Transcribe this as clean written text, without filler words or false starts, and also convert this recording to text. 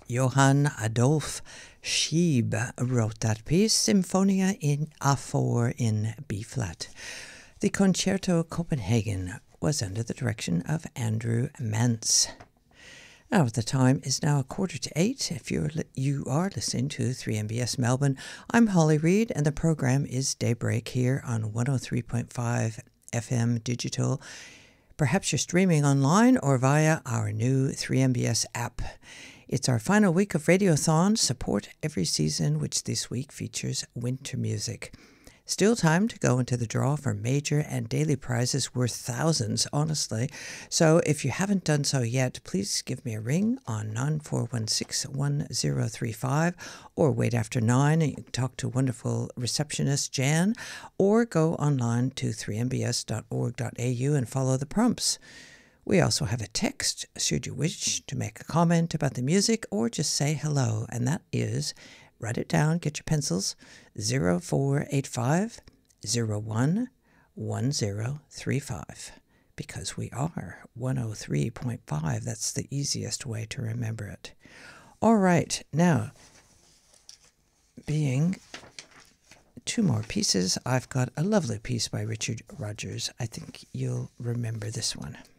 Johann Adolf Schieb wrote that piece, Symphonia in A4 in B-flat. The Concerto Copenhagen was under the direction of Andrew Mance. Now, the time is now 7:45. If you are listening to 3MBS Melbourne, I'm Holly Reid, and the program is Daybreak here on 103.5 FM digital. Perhaps you're streaming online or via our new 3MBS app. It's our final week of Radiothon, Support Every Season, which this week features winter music. Still time to go into the draw for major and daily prizes worth thousands, honestly. So if you haven't done so yet, please give me a ring on 9416-1035 or wait after 9 and you can talk to wonderful receptionist Jan, or go online to 3mbs.org.au and follow the prompts. We also have a text, should you wish to make a comment about the music or just say hello, and that is, write it down, get your pencils, 0485 01 1035, because we are 103.5. That's the easiest way to remember it. All right, now, being two more pieces, I've got a lovely piece by Richard Rodgers. I think you'll remember this one.